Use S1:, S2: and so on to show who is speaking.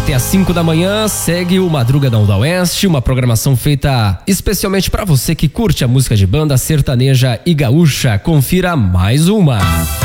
S1: Até às 5 da manhã, segue o Madruga da Onda Oeste, uma programação feita especialmente para você que curte a música de banda sertaneja e gaúcha. Confira mais uma.